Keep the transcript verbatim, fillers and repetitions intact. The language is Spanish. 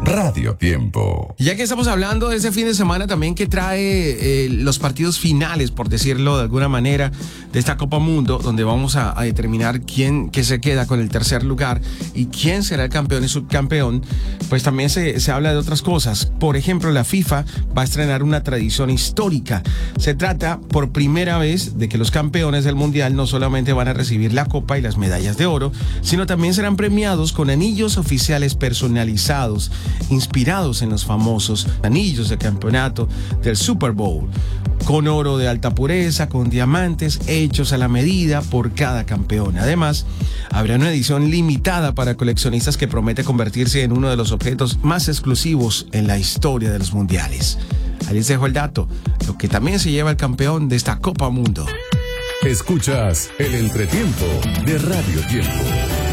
Radio Tiempo. Ya que estamos hablando de ese fin de semana también que trae eh, los partidos finales, por decirlo de alguna manera, de esta Copa Mundo, donde vamos a, a determinar quién que se queda con el tercer lugar y quién será el campeón y subcampeón, pues también se, se habla de otras cosas. Por ejemplo, la FIFA va a estrenar una tradición histórica. Se trata por primera vez de que los campeones del Mundial no solamente van a recibir la copa y las medallas de oro, sino también serán premiados con anillos oficiales personalizados, inspirados en los famosos anillos de campeonato del Super Bowl, con oro de alta pureza, con diamantes hechos a la medida por cada campeón. Además, habrá una edición limitada para coleccionistas que promete convertirse en uno de los objetos más exclusivos en la historia de los mundiales. Ahí les dejo el dato, lo que también se lleva el campeón de esta Copa Mundo. Escuchas el entretiempo de Radio Tiempo.